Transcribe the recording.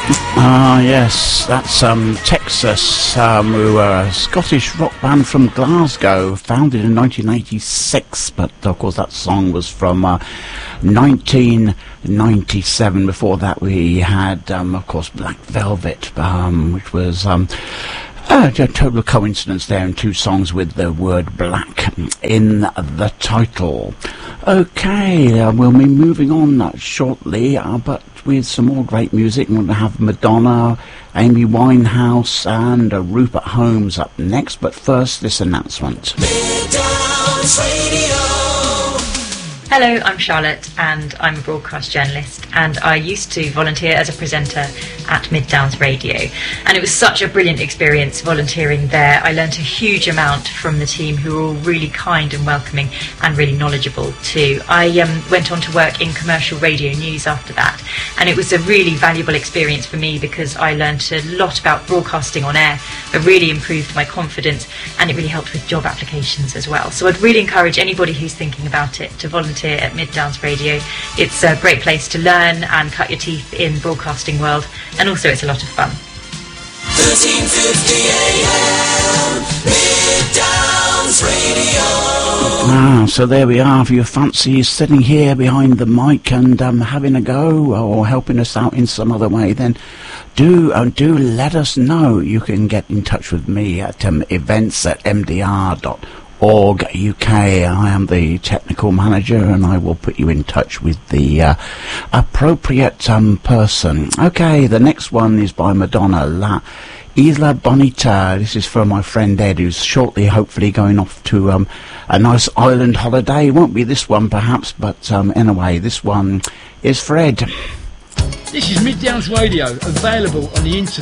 Yes, that's Texas, who are a Scottish rock band from Glasgow, founded in 1986, but of course that song was from 1997. Before that we had, of course, Black Velvet, which was a total coincidence there, in two songs with the word black in the title. Okay, we'll be moving on shortly, but with some more great music. We're going to have Madonna, Amy Winehouse and Rupert Holmes up next, but first this announcement. Midtown's Radio. Hello, I'm Charlotte and I'm a broadcast journalist, and I used to volunteer as a presenter at Midtowns Radio, and it was such a brilliant experience volunteering there. I learnt a huge amount from the team, who were all really kind and welcoming and really knowledgeable too. I went on to work in commercial radio news after that, and it was a really valuable experience for me because I learnt a lot about broadcasting on air. It really improved my confidence and it really helped with job applications as well. So I'd really encourage anybody who's thinking about it to volunteer at Midtowns Radio. It's a great place to learn and cut your teeth in broadcasting world, and also it's a lot of fun. 1350 AM, Midtowns Radio. So there we are. If you fancy sitting here behind the mic and having a go, or helping us out in some other way, then do let us know. You can get in touch with me at events@mdr.org UK. I am the technical manager, and I will put you in touch with the appropriate person. Okay, the next one is by Madonna, La Isla Bonita. This is from my friend Ed, who's shortly hopefully going off to a nice island holiday. Won't be this one perhaps, but anyway, this one is for Ed. This is Midtowns Radio, available on the internet.